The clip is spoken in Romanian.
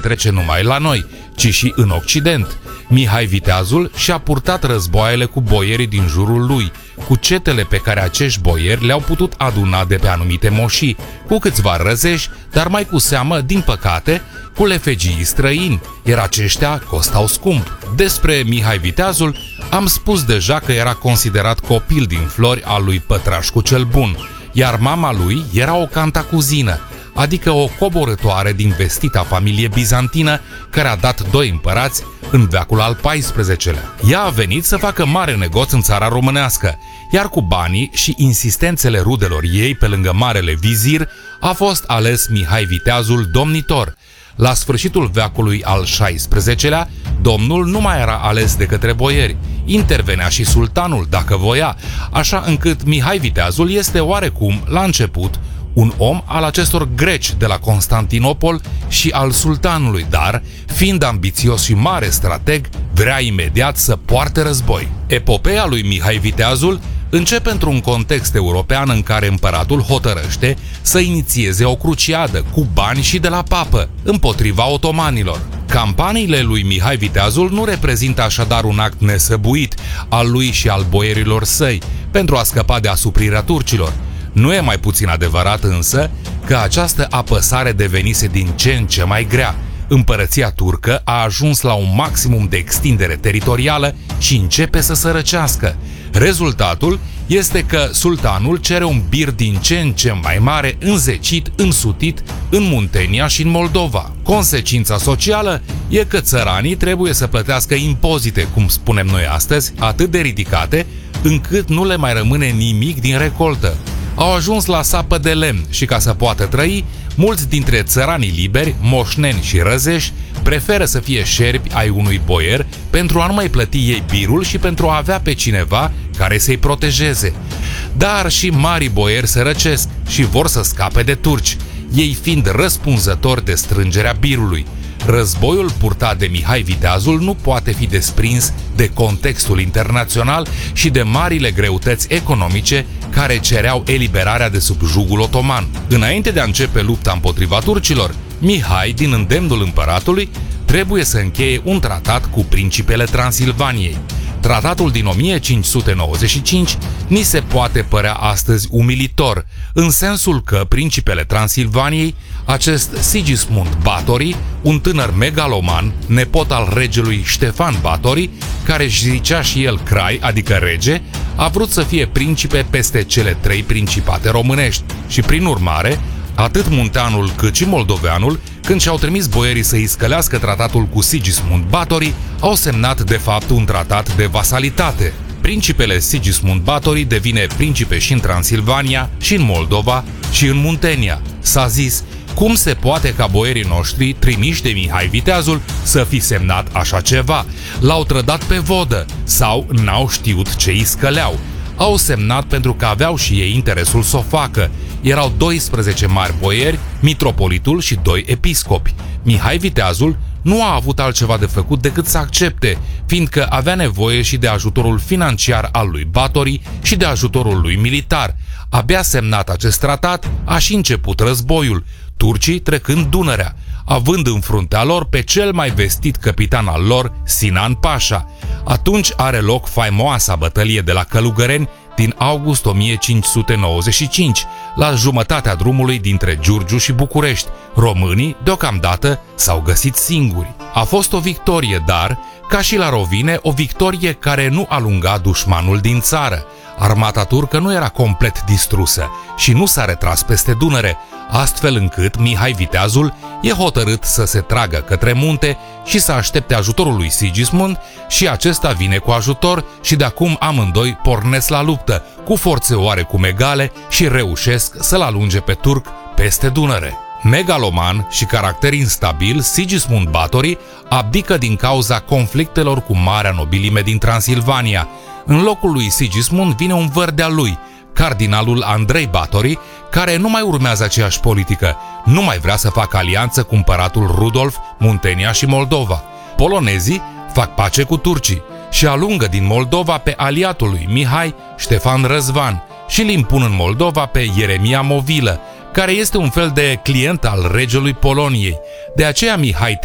petrece numai la noi, ci și în Occident. Mihai Viteazul și-a purtat războaiele cu boierii din jurul lui, cu cetele pe care acești boieri le-au putut aduna de pe anumite moșii, cu câțiva răzeși, dar mai cu seamă, din păcate, cu lefegii străini, iar aceștia costau scump. Despre Mihai Viteazul am spus deja că era considerat copil din flori al lui Pătrașcu cel Bun, iar mama lui era o cantacuzină, adică o coborătoare din vestita familie bizantină care a dat 2 împărați în veacul al XIV-lea. Ea a venit să facă mare negoț în țara românească, iar cu banii și insistențele rudelor ei pe lângă marele vizir a fost ales Mihai Viteazul domnitor. La sfârșitul veacului al XVI-lea, domnul nu mai era ales de către boieri, intervenea și sultanul dacă voia, așa încât Mihai Viteazul este oarecum, la început, un om al acestor greci de la Constantinopol și al sultanului, dar, fiind ambițios și mare strateg, vrea imediat să poarte război. Epopeea lui Mihai Viteazul începe într-un context european în care împăratul hotărăște să inițieze o cruciadă cu bani și de la papă împotriva otomanilor. Campaniile lui Mihai Viteazul nu reprezintă așadar un act nesăbuit al lui și al boierilor săi pentru a scăpa de asuprirea turcilor. Nu e mai puțin adevărat însă că această apăsare devenise din ce în ce mai grea. Împărăția turcă a ajuns la un maximum de extindere teritorială și începe să sărăcească. Rezultatul este că sultanul cere un bir din ce în ce mai mare, înzecit, însutit în Muntenia și în Moldova. Consecința socială e că țăranii trebuie să plătească impozite, cum spunem noi astăzi, atât de ridicate, încât nu le mai rămâne nimic din recoltă. Au ajuns la sapă de lemn și ca să poată trăi, mulți dintre țăranii liberi, moșneni și răzeși, preferă să fie șerpi ai unui boier pentru a nu mai plăti ei birul și pentru a avea pe cineva care să-i protejeze. Dar și marii boieri se răcesc și vor să scape de turci, ei fiind răspunzători de strângerea birului. Războiul purtat de Mihai Viteazul nu poate fi desprins de contextul internațional și de marile greutăți economice care cereau eliberarea de sub jugul otoman. Înainte de a începe lupta împotriva turcilor, Mihai, din îndemnul împăratului, trebuie să încheie un tratat cu principele Transilvaniei. Tratatul din 1595 ni se poate părea astăzi umilitor, în sensul că principele Transilvaniei, acest Sigismund Báthory, un tânăr megaloman, nepot al regelui Ștefan Báthory, care își zicea și el crai, adică rege, a vrut să fie principe peste cele 3 principate românești și, prin urmare, atât munteanul cât și moldoveanul, când și-au trimis boierii să iscălească tratatul cu Sigismund Báthory, au semnat de fapt un tratat de vasalitate. Principele Sigismund Báthory devine principe și în Transilvania, și în Moldova, și în Muntenia. S-a zis, cum se poate ca boierii noștri, trimiși de Mihai Viteazul, să fi semnat așa ceva? L-au trădat pe vodă sau n-au știut ce iscăleau. Au semnat pentru că aveau și ei interesul să o facă. Erau 12 mari boieri, mitropolitul și 2 episcopi. Mihai Viteazul nu a avut altceva de făcut decât să accepte, fiindcă avea nevoie și de ajutorul financiar al lui Báthory și de ajutorul lui militar. Abia semnat acest tratat, a și început războiul, turcii trecând Dunărea, având în fruntea lor pe cel mai vestit capitan al lor, Sinan Pașa. Atunci are loc faimoasa bătălie de la Călugăreni din august 1595, la jumătatea drumului dintre Giurgiu și București. Românii, deocamdată, s-au găsit singuri. A fost o victorie, dar, ca și la Rovine, o victorie care nu alunga dușmanul din țară. Armata turcă nu era complet distrusă și nu s-a retras peste Dunăre, astfel încât Mihai Viteazul e hotărât să se tragă către munte și să aștepte ajutorul lui Sigismund și acesta vine cu ajutor și de acum amândoi pornesc la luptă, cu forțe oarecum egale și reușesc să-l alunge pe turc peste Dunăre. Megaloman și caracter instabil, Sigismund Báthory abdică din cauza conflictelor cu marea nobilime din Transilvania. În locul lui Sigismund vine un văr de-al lui, cardinalul Andrei Báthory, care nu mai urmează aceeași politică, nu mai vrea să facă alianță cu împăratul Rudolf, Muntenia și Moldova. Polonezii fac pace cu turcii și alungă din Moldova pe aliatul lui Mihai, Ștefan Răzvan, și îl impun în Moldova pe Ieremia Movilă, care este un fel de client al regelui Poloniei. De aceea Mihai